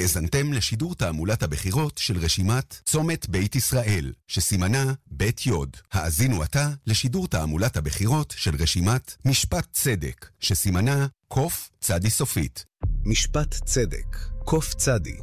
האזנתם לשידור תעמולת הבחירות של רשימת צומת בית ישראל, שסימנה בית יוד. האזינו עתה לשידור תעמולת הבחירות של רשימת משפט צדק, שסימנה קוף צדי סופית. משפט צדק, קוף צדי.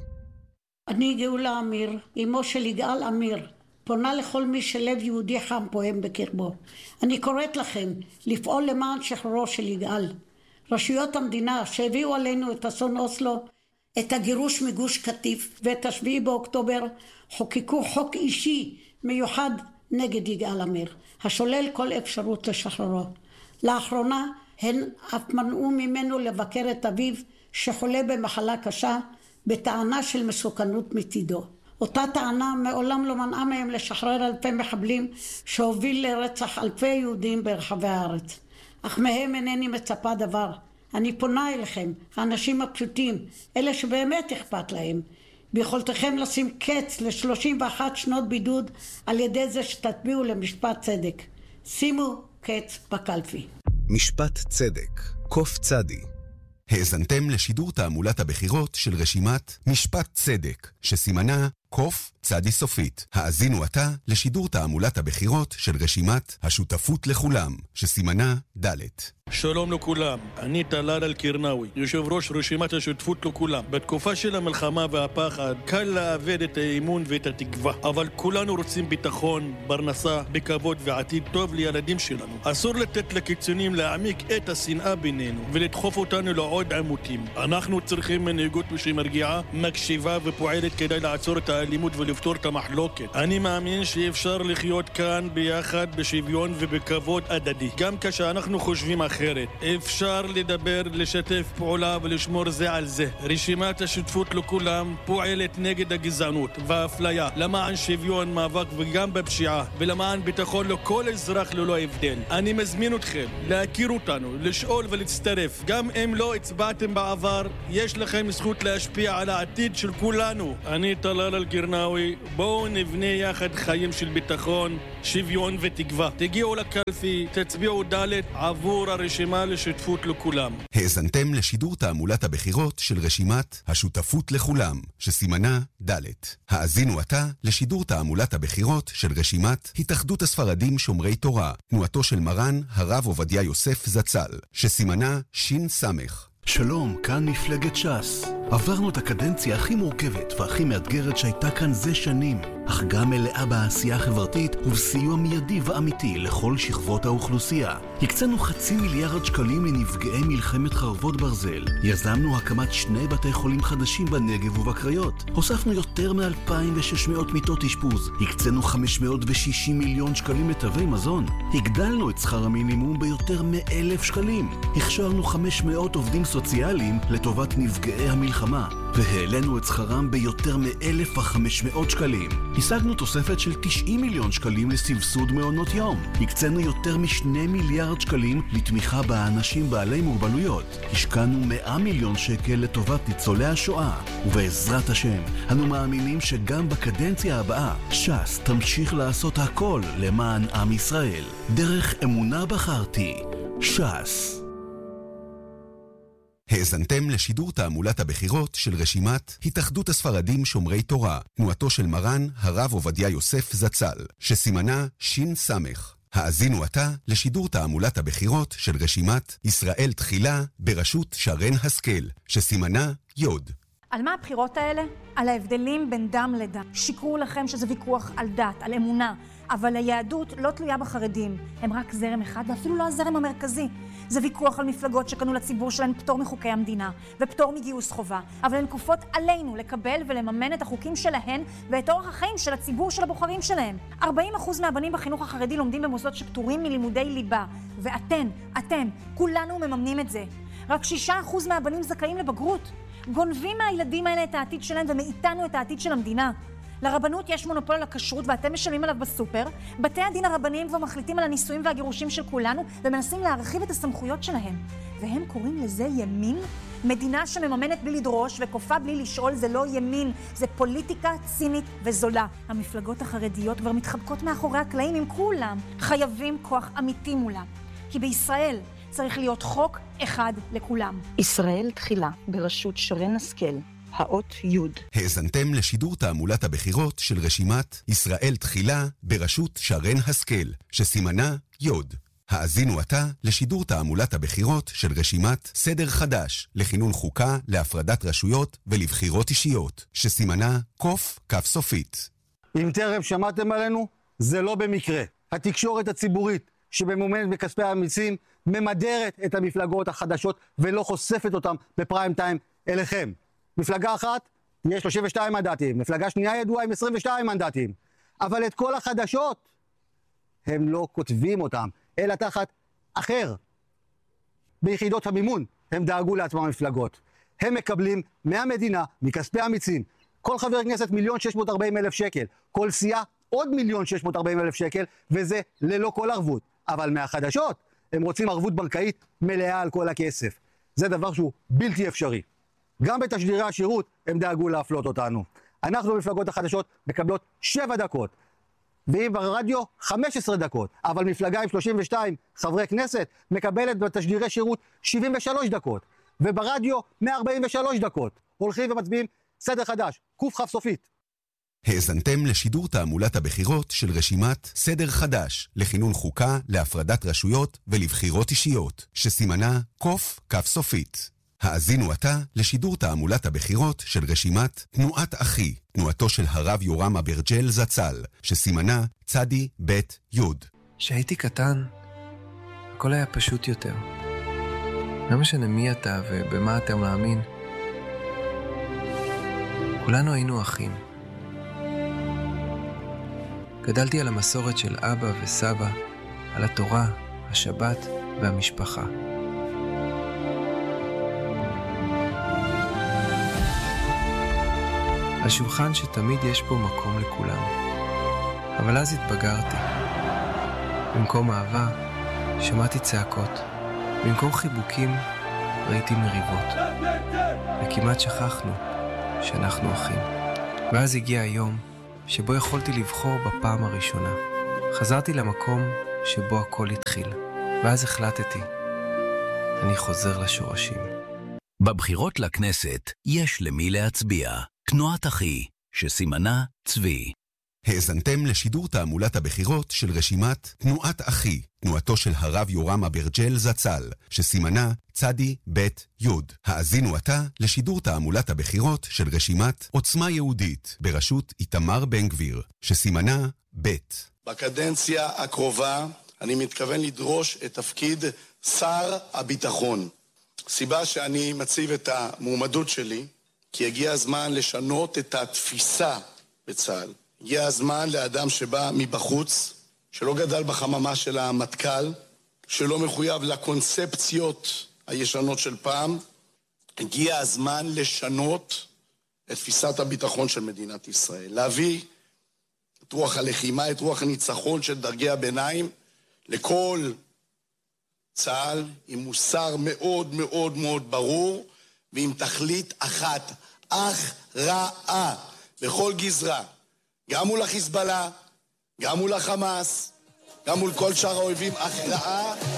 אני גאולה אמיר, אמו של יגאל אמיר, פונה לכל מי שלב יהודי חם פועם בקרבו. אני קוראת לכם לפעול למען שחרורו של יגאל. רשויות המדינה שהביאו עלינו את אסון אוסלו, את הגירוש מגוש קטיף ואת 7 באוקטובר, חוקקו חוק אישי מיוחד נגד יגאל אמיר, השולל כל אפשרות לשחררו. לאחרונה הן אף מנעו ממנו לבקר את אביו שחולה במחלה קשה, בטענה של מסוכנות מצידו. אותה טענה מעולם לא מנעה מהם לשחרר אלפי מחבלים שהוביל לרצח אלפי יהודים ברחבי הארץ. אך מהם אינני מצפה דבר. אני פונה אליכם, האנשים הפשוטים, אלה שבאמת אכפת להם. ביכולתכם לשים קץ ל31 שנות בידוד על ידי זה שתטביעו למשפט צדק. שימו קץ בקלפי. משפט צדק, קוף צדי. האזנתם לשידור תעמולת הבחירות של רשימת משפט צדק, שסימנה קוף צדי סופית. האזינו עתה לשידור תעמולת הבחירות של רשימת השותפות לכולם, שסימנה ד'. שלום לכולם, אני טלאל אל-קירנאווי, יושב ראש רשימת השותפות לכולם. בתקופה של המלחמה והפחד קל לאבד את האמון ואת התקווה, אבל כולנו רוצים ביטחון, פרנסה, בכבוד ועתיד טוב לילדים שלנו. אסור לתת לקיצונים להעמיק את השנאה בינינו ולדחוף אותנו לעוד עימותים. אנחנו צריכים מנהיגות שמרגיעה, מקשיבה ופועלת כדי לעצור את האלימות ולפתור את המחלוקת. אני מאמין שאפשר לחיות כאן ביחד בשוויון ובכבוד הדדי, גם כשאנחנו חושבים אחרת. אפשר לדבר, לשתף פעולה ולשמור זה על זה. רשימת השותפות לכולם פועלת נגד הגזענות והאפליה, למען שוויון, מאבק וגם בפשיעה, ולמען ביטחון לכל אזרח ללא הבדל. אני מזמין אתכם להכיר אותנו, לשאול ולהצטרף. גם אם לא הצבעתם בעבר, יש לכם זכות להשפיע על העתיד של כולנו. אני טלאל אל-קירנאווי, בואו נבנה יחד חיים של ביטחון, שוויון ותקווה. תגיעו לקלפי, תצביעו ד' עבור הרשימה לשותפות לכולם. האזנתם לשידור תעמולת הבחירות של רשימת השותפות לכולם, שסימנה ד'. האזינו עתה לשידור תעמולת הבחירות של רשימת התאחדות הספרדים שומרי תורה, תנועתו של מרן הרב עובדיה יוסף זצ"ל, שסימנה שין סמך. שלום, כאן מפלגת ש"ס. עברנו את הקדנציה הכי מורכבת והכי מאתגרת שהייתה כאן זה שנים, אך גם מלאה בעשייה חברתית ובסיוע מיידי ואמיתי לכל שכבות האוכלוסייה. הקצנו 500 מיליארד שקלים לנפגעי מלחמת חרבות ברזל. יזמנו הקמת 2 בתי חולים חדשים בנגב ובקריות. הוספנו יותר מ-2,600 מיטות אשפוז. הקצנו 560 מיליון שקלים לתווי מזון. הגדלנו את שכר המינימום ביותר מ1,000 שקלים. הכשרנו 500 עובדים סוציאליים לטובת נפגעי המלחמה, והעלינו את שכרם ביותר מ1,500 שקלים. השגנו תוספת של 90 מיליון שקלים לסבסוד מעונות יום. הקצנו יותר מ2 מיליארד שקלים לתמיכה באנשים בעלי מוגבלויות. השקענו 100 מיליון שקל לטובת ניצולי השואה. ובעזרת השם, אנו מאמינים שגם בקדנציה הבאה, ש"ס תמשיך לעשות הכל למען עם ישראל. דרך אמונה בחרתי, ש"ס. האזנתם לשידור תעמולת הבחירות של רשימת התאחדות הספרדים שומרי תורה, תנועתו של מרן הרב עובדיה יוסף זצ"ל, שסימנה שין סמך. האזינו עתה לשידור תעמולת הבחירות של רשימת ישראל תחילה בראשות שרן השכל, שסימנה יוד. על מה הבחירות האלה? על ההבדלים בין דם לדם. שיקרו לכם שזה ויכוח על דת, על אמונה, אבל היהדות לא תלויה בחרדים. הם רק זרם אחד ואפילו לא הזרם המרכזי. זה ויכוח על מפלגות שקנו לציבור שלהן פטור מחוקי המדינה ופטור מגיוס חובה, אבל הן כופות עלינו לקבל ולממן את החוקים שלהן ואת אורח החיים של הציבור של הבוחרים שלהם. 40% מהבנים בחינוך החרדי לומדים במוסדות שפטורים מלימודי ליבה, ואתם, כולנו מממנים את זה. רק 6% מהבנים זכאים לבגרות. גונבים מהילדים האלה את העתיד שלהם ומאיתנו את העתיד של המדינה. לרבנות יש מונופול על הכשרות ואתם משלמים עליו בסופר. בתי הדין הרבניים כבר מחליטים על הנישואים והגירושים של כולנו ומנסים להרחיב את הסמכויות שלהם. והם קוראים לזה ימין? מדינה שמממנת בלי לדרוש וכופה בלי לשאול זה לא ימין, זה פוליטיקה צינית וזולה. המפלגות החרדיות כבר מתחבקות מאחורי הקלעים עם כולם. חייבים כוח אמיתי מולם. כי בישראל צריך להיות חוק אחד לכולם. ישראל תחילה בראשות שרן השכל, האות י'. האזנתם לשידור תעמולת הבחירות של רשימת ישראל תחילה בראשות שרן השכל, שסימנה י'. האזינו עתה לשידור תעמולת הבחירות של רשימת סדר חדש לכינון חוקה, להפרדת רשויות ולבחירות אישיות, שסימנה קוף כף סופית. אם טרם שמעתם עלינו, זה לא במקרה. התקשורת הציבורית שממומנת בכספי המיסים ממדרת את המפלגות החדשות ולא חושפת אותם בפריים טיים אליכם. מפלגה אחת יש 32 מנדטים, מפלגה שנייה ידועה עם 22 מנדטים. אבל את כל החדשות הם לא כותבים אותם, אלא תחת אחר. ביחידות המימון הם דאגו לעצמם מפלגות. הם מקבלים מהמדינה, מכספי המיסים, כל חבר כנסת 1,640,000 שקל, כל סיעה עוד 1,640,000 שקל, וזה ללא כל ערבות. אבל מהחדשות הם רוצים ערבות בנקאית מלאה על כל הכסף. זה דבר שהוא בלתי אפשרי. גם בתשדירי השירות הם דאגו להפלות אותנו. אנחנו במפלגות החדשות מקבלות 7 דקות, ואם ברדיו 15 דקות, אבל מפלגה עם 32 חברי כנסת מקבלת בתשדירי שירות 73 דקות, וברדיו 143 דקות. הולכים ומצביעים סדר חדש, קוף כף סופית. האזנתם לשידור תעמולת הבחירות של רשימת סדר חדש לכינון חוקה, להפרדת רשויות ולבחירות אישיות, שסימנה קוף כף סופית. האזינו עתה לשידור תעמולת הבחירות של רשימת תנועת אחי, תנועתו של הרב יורם אברג'ל זצ"ל, שסימנה צדי בית יוד. כשהייתי קטן, הכל היה פשוט יותר. לא משנה מי אתה ובמה אתה מאמין. כולנו היינו אחים. גדלתי על המסורת של אבא וסבא, על התורה, השבת והמשפחה. על שולחן שתמיד יש בו מקום לכולם. אבל אז התבגרתי. במקום אהבה, שמעתי צעקות. במקום חיבוקים, ראיתי מריבות. וכמעט שכחנו שאנחנו אחים. ואז הגיע היום שבו יכולתי לבחור בפעם הראשונה. חזרתי למקום שבו הכל התחיל. ואז החלטתי, אני חוזר לשורשים. בבחירות לכנסת יש למי להצביע. תנועת אחי, שסימנה צבי. האזנתם לשידור תעמולת הבחירות של רשימת תנועת אחי, תנועתו של הרב יורם אברג'ל זצ"ל, שסימנה צדי בית יוד. האזינו עתה לשידור תעמולת הבחירות של רשימת עוצמה יהודית בראשות איתמר בן גביר, שסימנה בית. בקדנציה הקרובה אני מתכוון לדרוש את תפקיד שר הביטחון. סיבה שאני מציב את המועמדות שלי, כי הגיע הזמן לשנות את התפיסה בצה"ל. הגיע הזמן לאדם שבא מבחוץ, שלא גדל בחממה של המטכ"ל, שלא מחויב לקונספציות הישנות של פעם. הגיע הזמן לשנות את תפיסת הביטחון של מדינת ישראל. להביא את רוח הלחימה, את רוח הניצחון של דרגי הביניים, לכל צה"ל עם מוסר מאוד מאוד מאוד ברור, ועם תכלית אחת, הכרעה בכל גזרה, גם מול החיזבאללה, גם מול החמאס, גם מול כל שאר האויבים, הכרעה